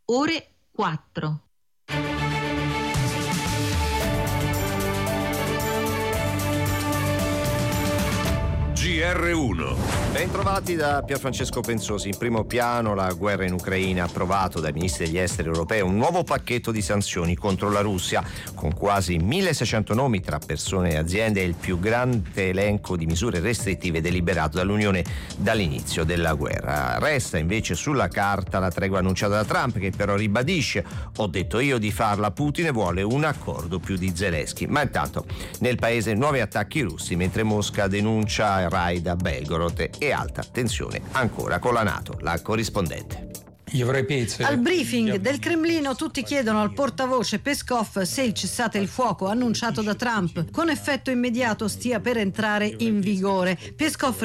ore 4. GR1. Bentrovati da Pierfrancesco Pensosi. In primo piano la guerra in Ucraina. Ha approvato dai ministri degli esteri europei un nuovo pacchetto di sanzioni contro la Russia, con quasi 1600 nomi tra persone e aziende, e il più grande elenco di misure restrittive deliberato dall'Unione dall'inizio della guerra. Resta invece sulla carta la tregua annunciata da Trump, che però ribadisce: ho detto io di farla, Putin, e vuole un accordo più di Zelensky. Ma intanto nel paese nuovi attacchi russi, mentre Mosca denuncia raid a Belgorod e alta tensione ancora con la NATO. La corrispondente. Al briefing del Cremlino tutti chiedono al portavoce Peskov se il cessate il fuoco annunciato da Trump con effetto immediato stia per entrare in vigore. Peskov